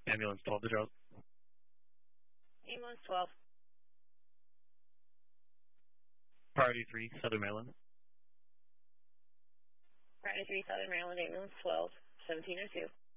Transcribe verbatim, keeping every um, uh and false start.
Ambulance twelve to drop. Ambulance twelve. Priority three, Southern Maryland. Priority three, Southern Maryland, ambulance twelve, seventeen oh two.